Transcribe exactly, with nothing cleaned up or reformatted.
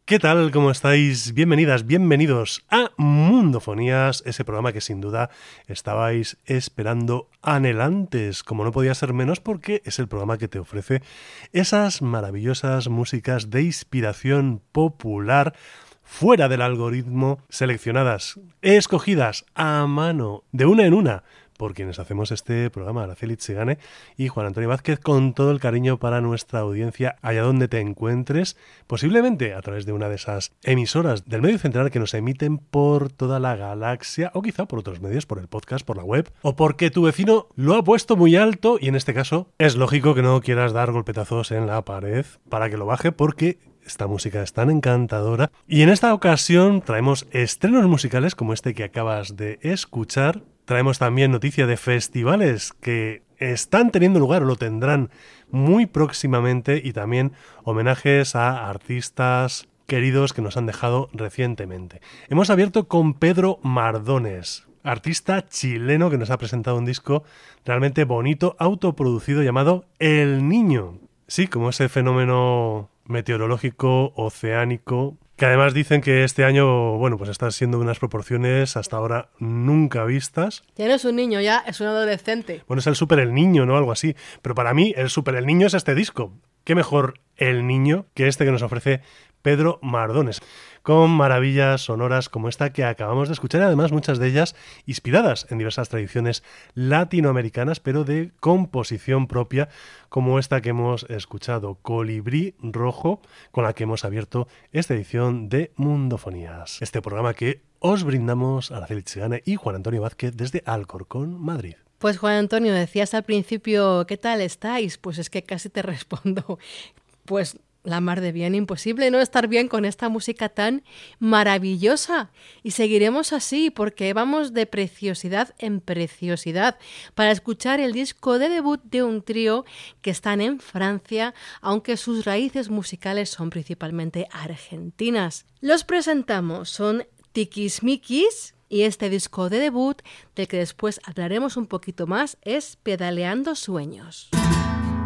¿Qué tal? ¿Cómo estáis? Bienvenidas, bienvenidos a Mundofonías, ese programa que sin duda estabais esperando anhelantes, como no podía ser menos porque es el programa que te ofrece esas maravillosas músicas de inspiración popular fuera del algoritmo, seleccionadas, escogidas a mano, de una en una, por quienes hacemos este programa, Araceli Txigane y Juan Antonio Vázquez, con todo el cariño para nuestra audiencia, allá donde te encuentres, posiblemente a través de una de esas emisoras del medio central que nos emiten por toda la galaxia, o quizá por otros medios, por el podcast, por la web, o porque tu vecino lo ha puesto muy alto y en este caso es lógico que no quieras dar golpetazos en la pared para que lo baje, porque esta música es tan encantadora. Y en esta ocasión traemos estrenos musicales como este que acabas de escuchar. Traemos también noticia de festivales que están teniendo lugar o lo tendrán muy próximamente, y también homenajes a artistas queridos que nos han dejado recientemente. Hemos abierto con Pedro Mardones, artista chileno que nos ha presentado un disco realmente bonito, autoproducido, llamado El Niño. Sí, como ese fenómeno meteorológico, oceánico, que además dicen que este año, bueno, pues está siendo de unas proporciones hasta ahora nunca vistas. Ya no es un niño, ya es un adolescente. Bueno, es el Super El Niño, ¿no? Algo así. Pero para mí, el Super El Niño es este disco. ¿Qué mejor El Niño que este que nos ofrece Pedro Mardones? Con maravillas sonoras como esta que acabamos de escuchar, y además muchas de ellas inspiradas en diversas tradiciones latinoamericanas, pero de composición propia, como esta que hemos escuchado, Colibrí Rojo, con la que hemos abierto esta edición de Mundofonías. Este programa que os brindamos Araceli Txigane y Juan Antonio Vázquez desde Alcorcón, Madrid. Pues Juan Antonio, decías al principio, ¿qué tal estáis? Pues es que casi te respondo, pues la mar de bien, imposible no estar bien con esta música tan maravillosa. Y seguiremos así porque vamos de preciosidad en preciosidad para escuchar el disco de debut de un trío que están en Francia, aunque sus raíces musicales son principalmente argentinas. Los presentamos, son Tiquismiquis, y este disco de debut, del que después hablaremos un poquito más, es Pedaleando Sueños.